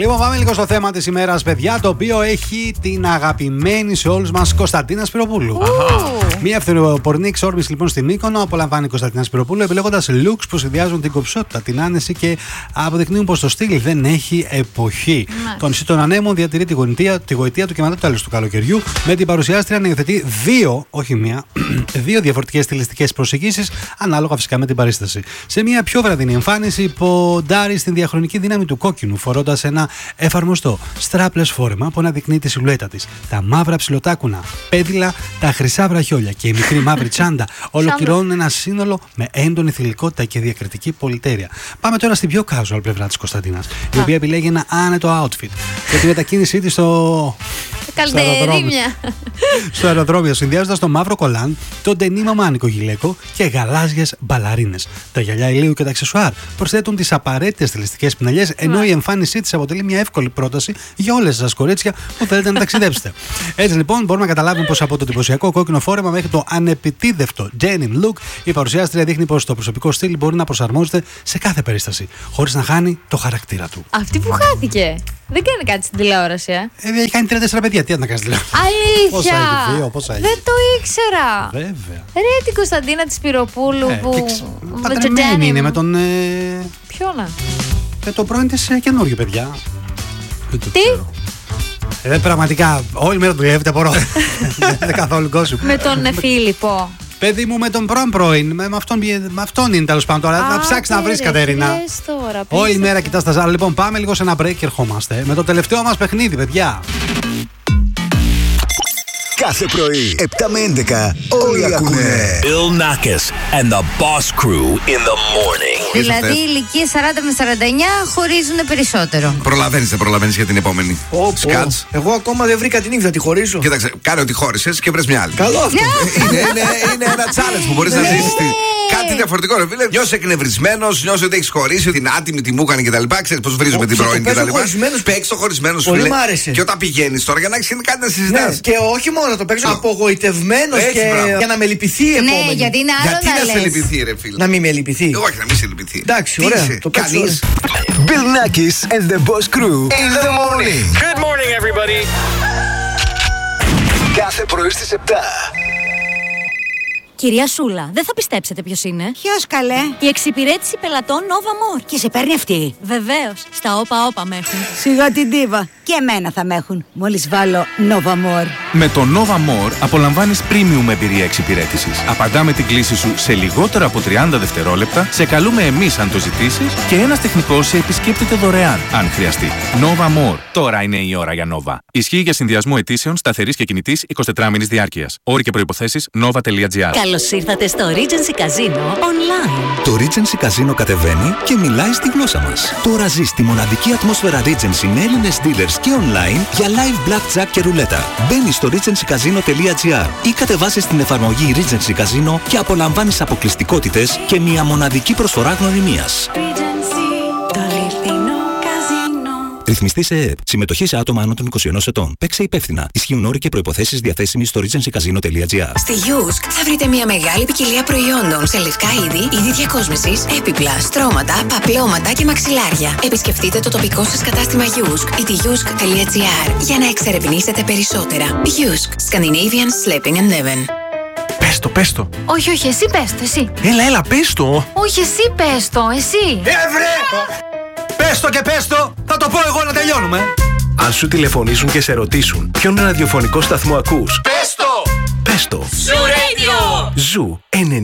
Λοιπόν, πάμε λίγο στο θέμα της ημέρας, παιδιά, το οποίο έχει την αγαπημένη σε όλους μας Κωνσταντίνα Σπυροπούλου. Μια ευθεροπορεινή εξόρμηση λοιπόν στη Μύκονο απολαμβάνει η Κωνσταντίνα Σπυροπούλου, επιλέγοντας looks που συνδυάζουν την κομψότητα, την άνεση και αποδεικνύουν πως το στυλ δεν έχει εποχή. Το νησί των Ανέμων διατηρεί τη γοητεία του και μετά το τέλος του καλοκαιριού, με την παρουσιάστρια να υιοθετεί δύο διαφορετικές στιλιστικές προσεγγίσεις, ανάλογα φυσικά με την παρίσταση. Σε μια πιο βραδινή εμφάνιση, ποντάρει στην διαχρονική δύναμη του κόκκινου, φορώντας ένα εφαρμοστό strapless φόρεμα που αναδεικνύει τη σιλουέτα της. Τα μαύρα ψιλοτάκουνα, πέδιλα, τα χρυσά βραχιόλια και η μικρή μαύρη τσάντα ολοκληρώνουν ένα σύνολο με έντονη θηλυκότητα και διακριτική πολυτέλεια. Πάμε τώρα στην πιο casual πλευρά της Κωνσταντίνας, η οποία επιλέγει ένα άνετο outfit για τη μετακίνησή της στο αεροδρόμιο, συνδυάζοντας το μαύρο κολάν, το ντενίμα μάνικο γυλαίκο και γαλάζιες μπαλαρίνες. Τα γυαλιά ηλίου και τα αξεσουάρ προσθέτουν τις απαραίτητες στιλιστικές πινελιές, ενώ η εμφάνισή της αποτελεί μια εύκολη πρόταση για όλες σας κορίτσια που θέλετε να ταξιδέψετε. Έτσι λοιπόν, μπορούμε να καταλάβουμε πως από το εντυπωσιακό κόκκινο φόρεμα μέχρι το ανεπιτίδευτο denim look, η παρουσιάστρια δείχνει πως το προσωπικό στυλ μπορεί να προσαρμόζεται σε κάθε περίσταση, χωρίς να χάνει το χαρακτήρα του. Αυτή που χάθηκε δεν κάνει κάτι στην τηλεόραση, έχει κάνει 34 παιδιά, τι να κάνει τηλεόραση. Αλήθεια! Πόσα έχει. Δεν το ήξερα. Βέβαια. Ρε την Κωνσταντίνα της Σπυροπούλου που. Παντρεμένη είναι με τον. Ποιον? Με το πρώην της καινούριο, παιδιά. Τι? Πραγματικά, όλη μέρα δουλεύετε, απορώ. Δεν είναι καθόλου κόσμο. Με τον Φίλιππο. Παιδί μου, με τον πρώην. Με αυτόν είναι τέλος πάντων τώρα. Θα ψάξει να βρει, Κατέρινα. Όλη μέρα κοιτάς τα ζάρια. Λοιπόν, πάμε λίγο σε ένα break και ερχόμαστε με το τελευταίο μας παιχνίδι, παιδιά. Κάθε πρωί, 7 με 11, όλοι ακούνε Bill Nackis and the Boss Crew in the morning. Δηλαδή, ηλικίες 40 με 49 χωρίζουν περισσότερο. Προλαβαίνεις για την επόμενη. Σκάτς. Εγώ ακόμα δεν βρήκα την νύχτα, τη χωρίσω. Κοίταξε, κάνε ότι χώρισες και βρες μια άλλη. Καλό αυτό. Είναι ένα challenge που μπορείς να ζήσεις. Κάτι διαφορετικό, ρε φίλε. Νιώσαι εκνευρισμένος, νιώσαι ότι έχεις χωρίσει, την άτιμη, τη μούχανε κτλ. Ξέρεις πώς βρίζουμε την πρώην κτλ. Παίξεις το χωρισμένο σου, φίλε. Και όταν πηγαίνεις τώρα για να έχεις κάτι να συζητάς. Και όχι μόνο το παίξω απογοητευμένος και για να με λυπηθεί η επόμενη. Ναι, γιατί είναι άλλο γιατί να σε λυπηθεί, ρε φίλε. Να μην με λυπηθεί. Όχι, να μην σε λυπηθεί. Εντάξει, ωραία. Το κανείς. Bill Nackis and the Boss Crew in the morning. Good morning, everybody. Κάθε πρωί στις 7. Κυρία Σούλα, δεν θα πιστέψετε ποιος είναι. Ποιος, καλέ? Η εξυπηρέτηση πελατών Nova More. Και σε παίρνει αυτή? Βεβαίως, στα όπα με έχουν. Σιγά την ντίβα. Και εμένα θα με έχουν, μόλις βάλω Nova More. Με το Nova More απολαμβάνεις premium εμπειρία εξυπηρέτησης. Απαντάμε την κλήση σου σε λιγότερο από 30 δευτερόλεπτα, σε καλούμε εμείς αν το ζητήσεις και ένας τεχνικός σε επισκέπτεται δωρεάν, αν χρειαστεί. Nova More. Τώρα είναι η ώρα για Nova. Ισχύει για συνδυασμό αιτήσεων σταθερής και κινητής 24 μήνης διάρκειας. Όροι και προϋποθέσεις nova.gr. Καλώς ήρθατε στο Regency Casino Online. Το Regency Casino κατεβαίνει και μιλάει στη γλώσσα μας. Τώρα ζεις τη μοναδική ατμόσφαιρα Regency με Έλληνες dealers και online για live blackjack και ρουλέτα. Μπαίνεις στο regencycasino.gr ή κατεβάσεις την εφαρμογή Regency Casino και απολαμβάνεις αποκλειστικότητες και μια μοναδική προσφορά γνωριμίας. Ρυθμιστή σε ΕΕΠ. Συμμετοχή σε άτομα άνω των 21 ετών. Παίξε υπεύθυνα. Ισχύουν όροι και προϋποθέσεις διαθέσιμοι στο regencycasino.gr. Στη Yusk θα βρείτε μια μεγάλη ποικιλία προϊόντων σε λευκά είδη διακόσμησης, έπιπλα, στρώματα, παπλώματα και μαξιλάρια. Επισκεφτείτε το τοπικό σας κατάστημα Yusk ή τη yusk.gr για να εξερευνήσετε περισσότερα. Yusk. Scandinavian Sleeping and Living. Πες το. Όχι, εσύ πες το, εσύ. Έλα, πες το. Όχι, εσύ πες το, εσύ. Πες το και πες το, θα το πω εγώ να τελειώνουμε. Αν σου τηλεφωνήσουν και σε ρωτήσουν ποιον ραδιοφωνικό σταθμό ακούς, Πες το. πες το. Zoo Radio. Ζου 90,8.